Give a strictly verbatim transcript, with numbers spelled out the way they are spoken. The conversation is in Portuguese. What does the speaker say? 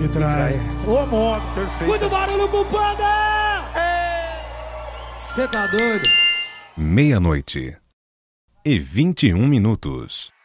me trai. Ô, modo. Perfeito. Muito barulho pro Panda! Cê tá doido? Meia-noite e vinte e um minutos.